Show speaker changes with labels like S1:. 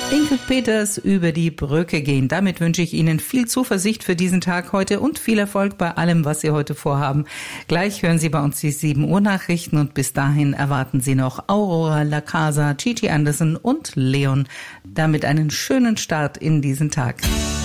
S1: Inke Peters über die Brücke gehen. Damit wünsche ich Ihnen viel Zuversicht für diesen Tag heute und viel Erfolg bei allem, was Sie heute vorhaben. Gleich hören Sie bei uns die 7 Uhr Nachrichten und bis dahin erwarten Sie noch Aurora La Casa, Gigi Anderson und Leon. Damit einen schönen Start in diesen Tag.